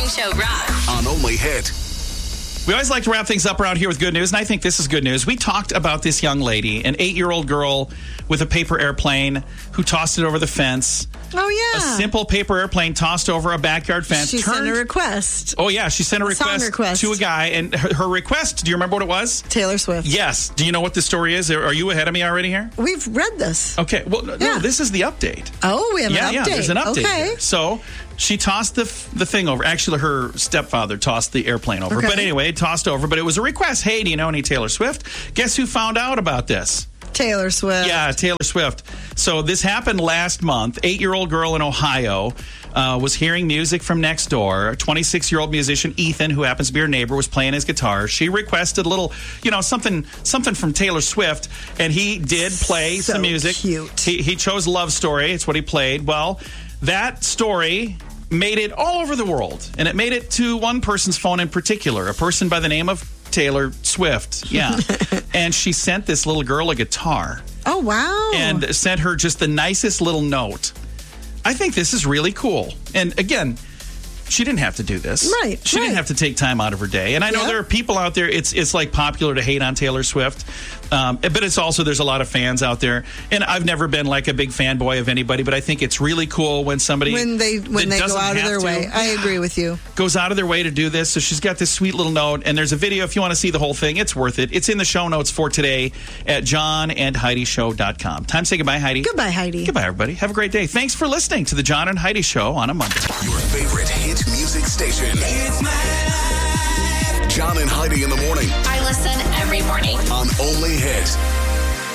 Morning Show rock. On Only Hit. We always like to wrap things up around here with good news, and I think this is good news. We talked about this young lady, an 8-year-old girl with a paper airplane who tossed it over the fence. Oh, yeah. A simple paper airplane tossed over a backyard fence. She sent a request. Oh, yeah. She sent a request to a guy, and her request, do you remember what it was? Taylor Swift. Yes. Do you know what the story is? Are you ahead of me already here? We've read this. Okay. Well, no, this is the update. Oh, we have an update. Yeah, there's an update Okay. here. So she tossed the thing over. Actually, her stepfather tossed the airplane over. Okay. But anyway, it tossed over. But it was a request. Hey, do you know any Taylor Swift? Guess who found out about this? Taylor Swift. Yeah, Taylor Swift. So this happened last month. 8-year-old girl in Ohio was hearing music from next door. A 26-year-old musician, Ethan, who happens to be her neighbor, was playing his guitar. She requested a little, something from Taylor Swift, and he did play some music. Cute. He chose Love Story. It's what he played. Well, that story made it all over the world, and it made it to one person's phone in particular, a person by the name of Taylor Swift. Yeah. And she sent this little girl a guitar. Oh, wow. And sent her just the nicest little note. I think this is really cool. And again, she didn't have to do this. Right. She didn't have to take time out of her day. And I know Yeah. there are people out there, it's like popular to hate on Taylor Swift. But it's also, there's a lot of fans out there. And I've never been like a big fanboy of anybody, but I think it's really cool when somebody When they go out of their way. I agree with you. Goes out of their way to do this. So she's got this sweet little note, and there's a video if you want to see the whole thing. It's worth it. It's in the show notes for today at johnandheidishow.com. Time to say goodbye, Heidi. Goodbye, Heidi. Goodbye, everybody. Have a great day. Thanks for listening to the John and Heidi Show on a Monday. Your favorite hit music station. It's my life. John and Heidi in the morning. I listen every morning. On Only Hit.